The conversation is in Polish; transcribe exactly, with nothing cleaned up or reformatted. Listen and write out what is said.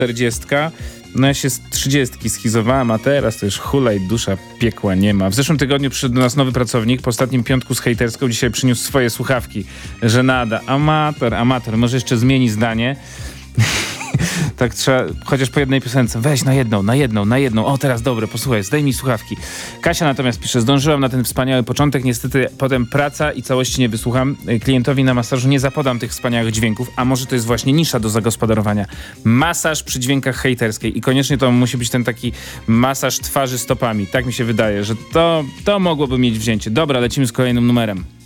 czterdziestka. No ja się z trzydziestki schizowałem, a teraz to już hulaj, dusza, piekła nie ma. W zeszłym tygodniu przyszedł do nas nowy pracownik, po ostatnim piątku z hejterską dzisiaj przyniósł swoje słuchawki. Żenada. Amator, amator, może jeszcze zmieni zdanie. Tak trzeba, chociaż po jednej piosence, weź na jedną, na jedną, na jedną, o teraz dobre, posłuchaj, zdejmij słuchawki. Kasia natomiast pisze, zdążyłam na ten wspaniały początek, niestety potem praca i całości nie wysłucham. Klientowi na masażu nie zapodam tych wspaniałych dźwięków, a może to jest właśnie nisza do zagospodarowania. Masaż przy dźwiękach hejterskiej i koniecznie to musi być ten taki masaż twarzy stopami. Tak mi się wydaje, że to, to mogłoby mieć wzięcie. Dobra, lecimy z kolejnym numerem.